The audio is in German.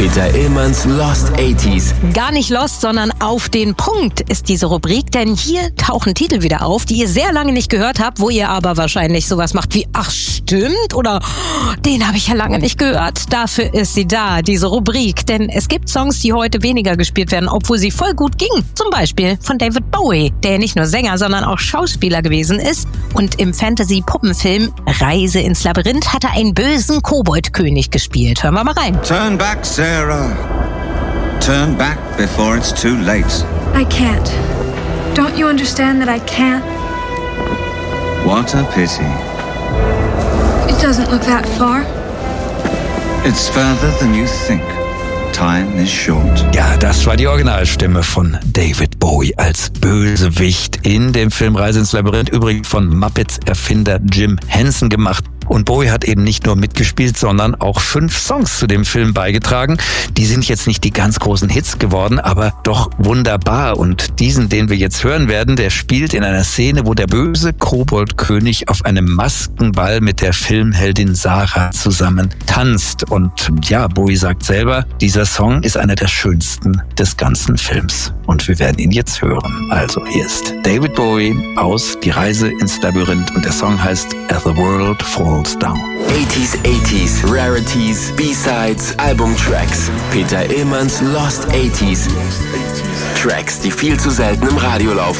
Peter Illmanns Lost 80s. Gar nicht lost, sondern auf den Punkt ist diese Rubrik, denn hier tauchen Titel wieder auf, die ihr sehr lange nicht gehört habt, wo ihr aber wahrscheinlich sowas macht wie, ach stimmt, oder den habe ich ja lange nicht gehört. Dafür ist sie da, diese Rubrik, denn es gibt Songs, die heute weniger gespielt werden, obwohl sie voll gut gingen. Zum Beispiel von David Bowie, der nicht nur Sänger, sondern auch Schauspieler gewesen ist und im Fantasy-Puppenfilm Reise ins Labyrinth hat er einen bösen Koboldkönig gespielt. Hören wir mal rein. Turn back, Sarah. Turn back before it's too late. I can't. Don't you understand that I can't? What a pity. It doesn't look that far. It's further than you think. Time is short. Ja, das war die Originalstimme von David Bowie als Bösewicht in dem Film Reise ins Labyrinth, übrigens von Muppets-Erfinder Jim Henson gemacht. Und Bowie hat eben nicht nur mitgespielt, sondern auch 5 Songs zu dem Film beigetragen. Die sind jetzt nicht die ganz großen Hits geworden, aber doch wunderbar. Und diesen, den wir jetzt hören werden, der spielt in einer Szene, wo der böse Koboldkönig auf einem Maskenball mit der Filmheldin Sarah zusammen tanzt. Und ja, Bowie sagt selber, dieser Song ist einer der schönsten des ganzen Films. Und wir werden ihn jetzt hören. Also hier ist David Bowie aus Die Reise ins Labyrinth und der Song heißt As the World Falls Down. 80s, Rarities, B-Sides, Albumtracks. Peter Illmanns Lost 80s. Tracks, die viel zu selten im Radio laufen.